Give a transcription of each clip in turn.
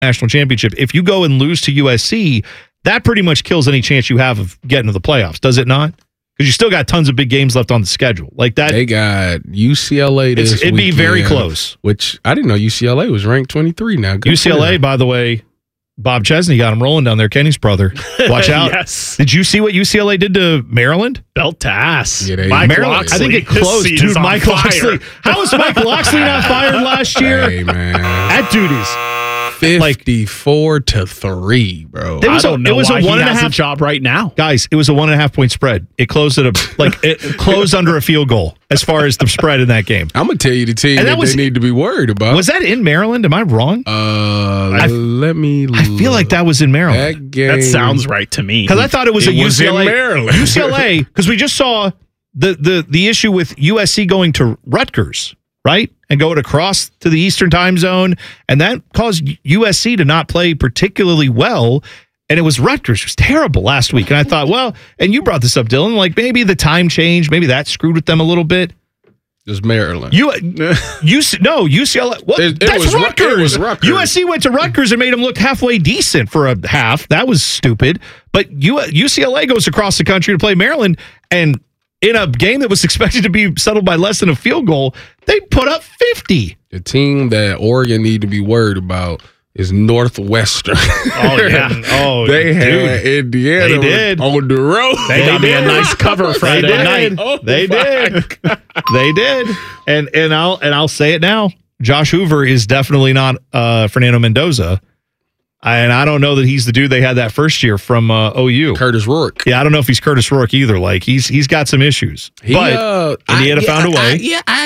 national championship. If you go and lose to USC, that pretty much kills any chance you have of getting to the playoffs, does it not? Because you still got tons of big games left on the schedule. Like that, they got UCLA this it'd be very close. Which I didn't know UCLA was ranked 23 now. Good UCLA, by the way, Bob Chesney got him rolling down there. Kenny's brother. Watch out. Yes. Did you see what UCLA did to Maryland? Belt to ass. Yeah, Maryland. I think it closed. Dude, Mike Loxley. How was Mike Loxley not fired last year? Hey, man. That dude is 54-3, bro. It was a 1.5 job right now. Guys, it was a 1.5 point spread. It closed at it closed under a field goal as far as the spread in that game. I'm gonna tell you the team that they need to be worried about. Was that in Maryland? Am I wrong? Let me. I feel like that was in Maryland. That sounds right to me. Because I thought it was UCLA. In Maryland. UCLA, because we just saw the issue with USC going to Rutgers, right? And going across to the Eastern time zone. And that caused USC to not play particularly well. And it was Rutgers. It was terrible last week. And I thought, well, and you brought this up, Dylan, like maybe the time change, maybe that screwed with them a little bit. Just Maryland. UCLA. Well, that's Rutgers. It was Rutgers. USC went to Rutgers and made them look halfway decent for a half. That was stupid. But UCLA goes across the country to play Maryland, and in a game that was expected to be settled by less than a field goal, they put up 50. The team that Oregon need to be worried about is Northwestern. Oh, yeah. They had Indiana on the road. They got me a nice cover Friday night. They did. They did. And I'll say it now. Josh Hoover is definitely not Fernando Mendoza. And I don't know that he's the dude they had that first year from OU. Curtis Rourke. Yeah, I don't know if he's Curtis Rourke either. Like he's got some issues. But Indiana found a way.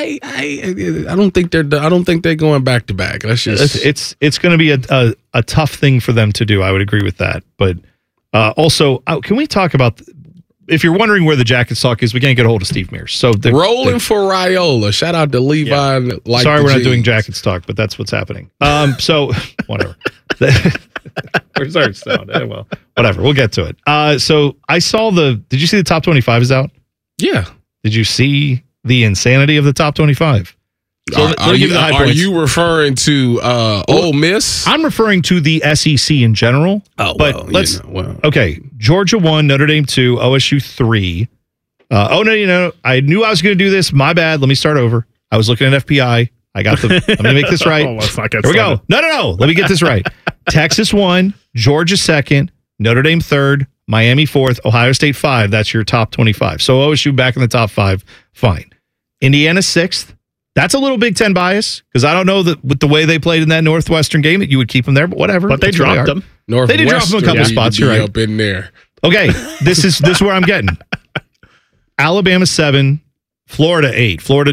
I don't think they're going back to back. That's just it's going to be a tough thing for them to do. I would agree with that. But also, can we talk about? If you're wondering where the Jackets talk is, we can't get a hold of Steve Mears. So rolling for Raiola. Shout out to Levi. Yeah. Sorry, we're not doing Jackets talk, but that's what's happening. So whatever. Where's our sound? Well, whatever. We'll get to it. So I saw did you see the top 25 is out? Yeah. Did you see the insanity of the top 25? So are you referring to Ole Miss? I'm referring to the SEC in general. Oh, but okay. Georgia 1, Notre Dame 2, OSU 3. I knew I was going to do this. My bad. Let me start over. I was looking at FPI. I got let me make this right. Let's not get Here we go. No. Let me get this right. Texas 1, Georgia 2nd, Notre Dame 3rd, Miami 4th, Ohio State 5. That's your top 25. So OSU back in the top 5. Fine. Indiana 6th. That's a little Big Ten bias because I don't know that with the way they played in that Northwestern game that you would keep them there, but whatever. But they dropped them. They did drop them a couple spots. You're right. Up in there. Okay, this is where I'm getting. Alabama 7, Florida 8. Florida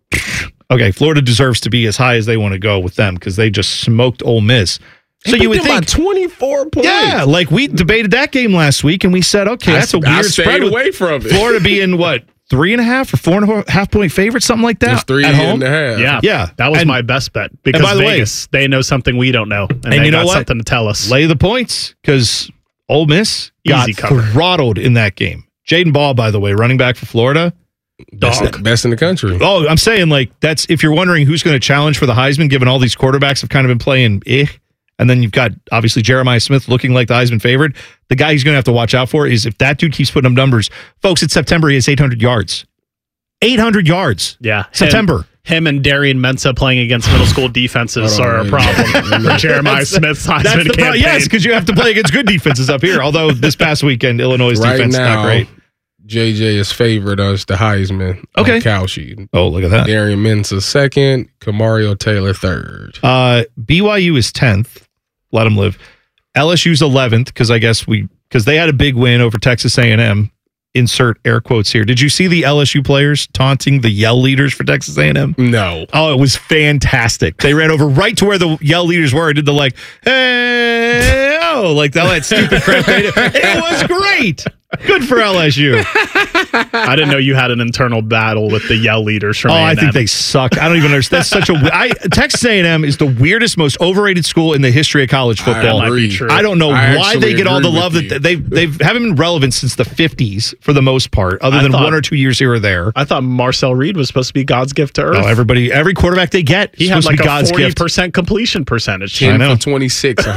deserves to be as high as they want to go with them because they just smoked Ole Miss. So you would think 24 points. Yeah, like we debated that game last week and we said, okay, that's a weird spread. Away from it. Florida being what? 3.5 or 4.5 point favorite, something like that. It's 3.5. Yeah. That was my best bet because by the Vegas, they know something we don't know, and they got something to tell us. Lay the points because Ole Miss got throttled in that game. Jaden Ball, by the way, running back for Florida, best in the country. Oh, I'm saying that's if you're wondering who's going to challenge for the Heisman, given all these quarterbacks have kind of been playing and then you've got obviously Jeremiah Smith looking like the Heisman favorite. The guy he's going to have to watch out for is if that dude keeps putting up numbers. Folks, it's September. He has 800 yards. 800 yards. Yeah. September. Him and Darian Mensah playing against middle school defenses are a problem for Jeremiah Smith's Heisman campaign. Yes, because you have to play against good defenses up here. Although this past weekend, Illinois' defense is not great. JJ is favored as the Heisman. Okay. Cow sheet. Oh, look at that. Darian Mensah 2nd, Kamario Taylor 3rd. BYU is 10th. Let them live. LSU's 11th because they had a big win over Texas A&M. Insert air quotes here. Did you see the LSU players taunting the yell leaders for Texas A&M? No. Oh, it was fantastic. They ran over right to where the yell leaders were and did the hey, oh, like all that stupid crap. It was great. Good for LSU. I didn't know you had an internal battle with the yell leaders from A&M. I think they suck. I don't even understand. That's such Texas A&M is the weirdest, most overrated school in the history of college football. I don't know why they get all the love that they haven't been relevant since the 50s for the most part, other than 1 or 2 years here or there. I thought Marcel Reed was supposed to be God's gift to earth. No, every quarterback they get, he had like a 40% completion percentage. 10 for 26.